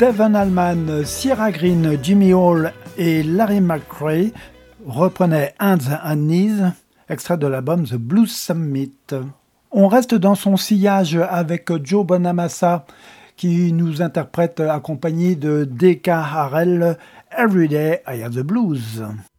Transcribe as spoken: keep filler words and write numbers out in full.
Devon Allman, Sierra Green, Jimmy Hall et Larry McCray reprenaient Hands and Knees, extrait de l'album The Blues Summit. On reste dans son sillage avec Joe Bonamassa qui nous interprète accompagné de D K Harrell, Every Day I Have the Blues.